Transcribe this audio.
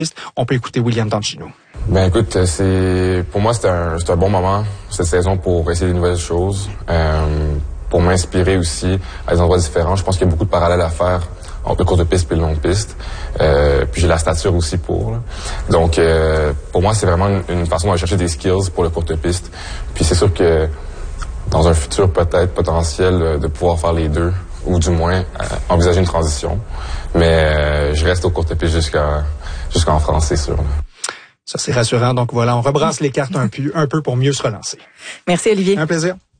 On peut écouter William Dancino. Ben écoute, pour moi c'est un bon moment cette saison pour essayer des nouvelles choses, pour m'inspirer aussi à des endroits différents. Je pense qu'il y a beaucoup de parallèles à faire entre le courte piste et le longue piste. Puis j'ai la stature aussi pour. Là. Donc pour moi c'est vraiment une façon de chercher des skills pour le courte piste. Puis c'est sûr que dans un futur peut-être potentiel de pouvoir faire les deux, ou du moins envisager une transition. Mais je reste au courte piste jusqu'en France, c'est sûr. Là. Ça, c'est rassurant. Donc voilà, on rebrasse les cartes un peu pour mieux se relancer. Merci, Olivier. Un plaisir.